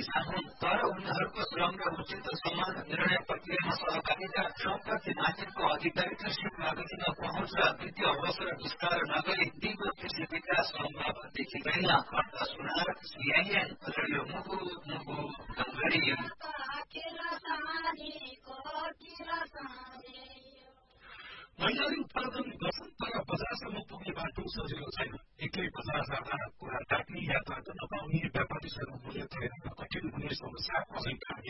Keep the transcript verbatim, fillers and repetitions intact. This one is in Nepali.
पैसा हुन् तर उनीहरूको श्रम र उचित समान निर्णय प्रक्रियामा सहभागिता श्रमप्रति मान्छेको अधिकारितासित प्रगतिमा पहुँच र वित्तीय अवसर विस्तार नगरी दिगो कृषि विकास सम्भव देखिँदैन। अर्थ सुनार सीआईएन रेडियो मुगु मुगु गंगरी। महिलाले उत्पादन गर्छन् तर बजारसम्म पुग्ने बाटो सजिलो छैन। एक्लै बजार जाँदा कुरा काट्ने यात्रा गर्न नपाउने व्यापारीसँग मूल्य तय गर्न कठिन हुने समस्या अझै काट्ने